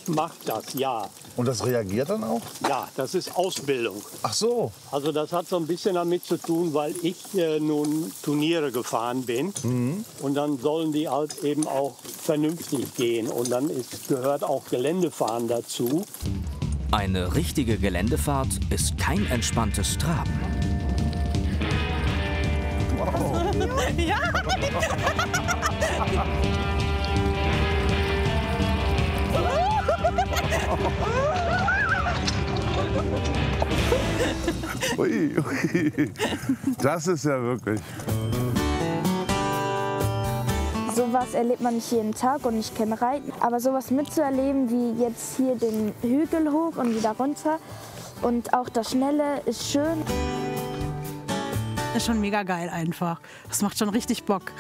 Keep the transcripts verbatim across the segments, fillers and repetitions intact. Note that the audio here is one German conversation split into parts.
macht das, ja. Und das reagiert dann auch? Ja, das ist Ausbildung. Ach so. Also das hat so ein bisschen damit zu tun, weil ich äh, nun Turniere gefahren bin. Mhm. Und dann sollen die halt eben auch vernünftig gehen. Und dann ist, gehört auch Geländefahren dazu. Eine richtige Geländefahrt ist kein entspanntes Traben. Wow. Ja. Ui, ui. Das ist ja wirklich... Sowas erlebt man nicht jeden Tag und ich kenne Reiten. Aber sowas mitzuerleben wie jetzt hier den Hügel hoch und wieder runter und auch das Schnelle ist schön. Das ist schon mega geil einfach. Das macht schon richtig Bock.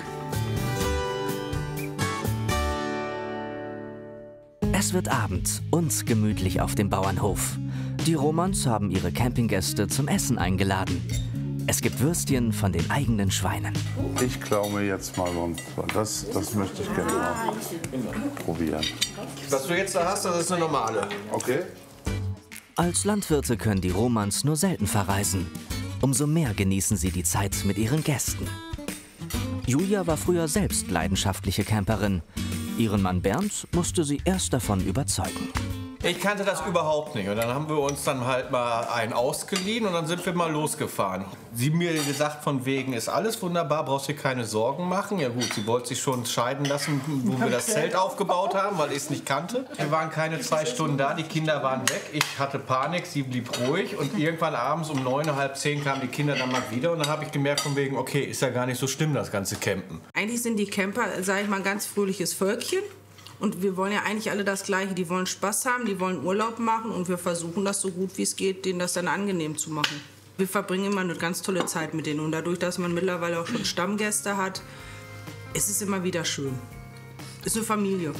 Es wird Abend und gemütlich auf dem Bauernhof. Die Romans haben ihre Campinggäste zum Essen eingeladen. Es gibt Würstchen von den eigenen Schweinen. Ich klaue mir jetzt mal so ein... Das, das möchte ich gerne mal probieren. Was du jetzt da hast, das ist eine normale. Okay. Als Landwirte können die Romans nur selten verreisen. Umso mehr genießen sie die Zeit mit ihren Gästen. Julia war früher selbst leidenschaftliche Camperin. Ihren Mann Bernd musste sie erst davon überzeugen. Ich kannte das überhaupt nicht und dann haben wir uns dann halt mal einen ausgeliehen und dann sind wir mal losgefahren. Sie mir gesagt von wegen, ist alles wunderbar, brauchst dir keine Sorgen machen. Ja gut, sie wollte sich schon scheiden lassen, wo wir das Zelt aufgebaut haben, weil ich es nicht kannte. Wir waren keine zwei Stunden da, die Kinder waren weg, ich hatte Panik, sie blieb ruhig und irgendwann abends um neun, halb zehn kamen die Kinder dann mal wieder und dann habe ich gemerkt von wegen, okay, ist ja gar nicht so schlimm, das ganze Campen. Eigentlich sind die Camper, sage ich mal, ein ganz fröhliches Völkchen. Und wir wollen ja eigentlich alle das Gleiche. Die wollen Spaß haben, die wollen Urlaub machen und wir versuchen das so gut wie es geht, denen das dann angenehm zu machen. Wir verbringen immer eine ganz tolle Zeit mit denen und dadurch, dass man mittlerweile auch schon Stammgäste hat, ist es immer wieder schön. Ist eine Familie.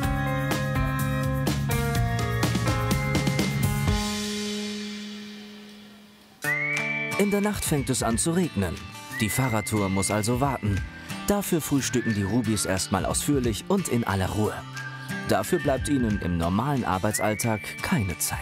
In der Nacht fängt es an zu regnen. Die Fahrradtour muss also warten. Dafür frühstücken die Rubis erstmal ausführlich und in aller Ruhe. Dafür bleibt ihnen im normalen Arbeitsalltag keine Zeit.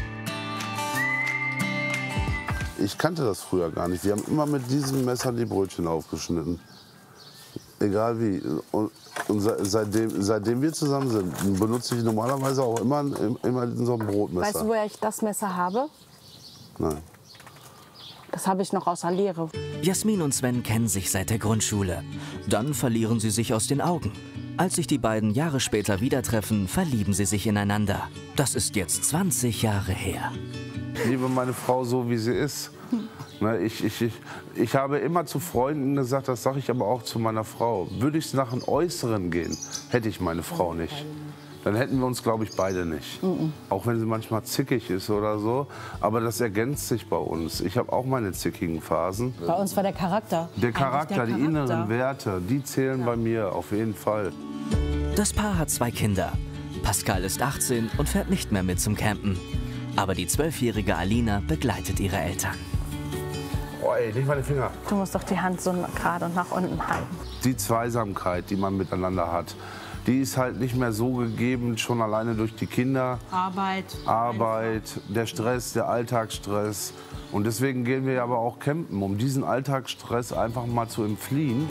Ich kannte das früher gar nicht. Wir haben immer mit diesem Messer die Brötchen aufgeschnitten. Egal wie. Und, und seitdem, seitdem wir zusammen sind, benutze ich normalerweise auch immer, immer so ein Brotmesser. Weißt du, woher ich das Messer habe? Nein. Das habe ich noch aus der Lehre. Jasmin und Sven kennen sich seit der Grundschule. Dann verlieren sie sich aus den Augen. Als sich die beiden Jahre später wieder treffen, verlieben sie sich ineinander. Das ist jetzt zwanzig Jahre her. Ich liebe meine Frau so, wie sie ist. Ich, ich, ich, ich habe immer zu Freunden gesagt, das sage ich aber auch zu meiner Frau. Würde ich nach dem Äußeren gehen, hätte ich meine Frau nicht. Dann hätten wir uns, glaube ich, beide nicht. Mhm. Auch wenn sie manchmal zickig ist oder so. Aber das ergänzt sich bei uns. Ich habe auch meine zickigen Phasen. Bei uns war der Charakter. Der Charakter, der Charakter. Die inneren Werte, die zählen ja. bei mir auf jeden Fall. Das Paar hat zwei Kinder. Pascal ist achtzehn und fährt nicht mehr mit zum Campen. Aber die zwölfjährige Alina begleitet ihre Eltern. Oh ey, nicht meine Finger. Du musst doch die Hand so gerade und nach unten halten. Die Zweisamkeit, die man miteinander hat, die ist halt nicht mehr so gegeben, schon alleine durch die Kinder. Arbeit. Arbeit, der Stress, der Alltagsstress. Und deswegen gehen wir aber auch campen, um diesen Alltagsstress einfach mal zu entfliehen.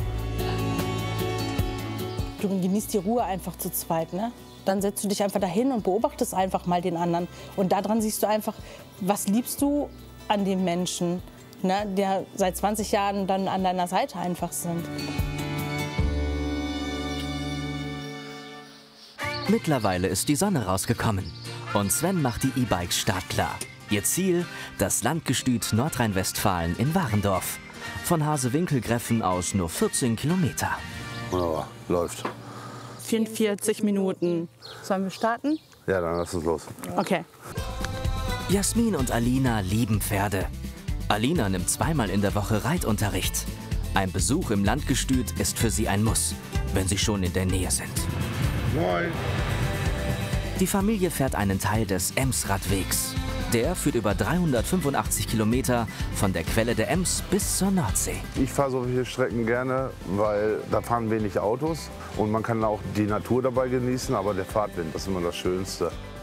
Du genießt die Ruhe einfach zu zweit, ne? Dann setzt du dich einfach dahin und beobachtest einfach mal den anderen. Und daran siehst du einfach, was liebst du an dem Menschen, ne, der seit zwanzig Jahren dann an deiner Seite einfach sind. Mittlerweile ist die Sonne rausgekommen und Sven macht die E-Bikes startklar. Ihr Ziel, das Landgestüt Nordrhein-Westfalen in Warendorf. Von Hasewinkel-Greffen aus nur vierzehn Kilometer. Wunderbar, läuft. vierundvierzig Minuten. Sollen wir starten? Ja, dann lass uns los. Okay. Jasmin und Alina lieben Pferde. Alina nimmt zweimal in der Woche Reitunterricht. Ein Besuch im Landgestüt ist für sie ein Muss, wenn sie schon in der Nähe sind. Moin. Die Familie fährt einen Teil des Emsradwegs. Der führt über dreihundertfünfundachtzig Kilometer von der Quelle der Ems bis zur Nordsee. Ich fahre solche Strecken gerne, weil da fahren wenig Autos und man kann auch die Natur dabei genießen, aber der Fahrtwind, das ist immer das Schönste.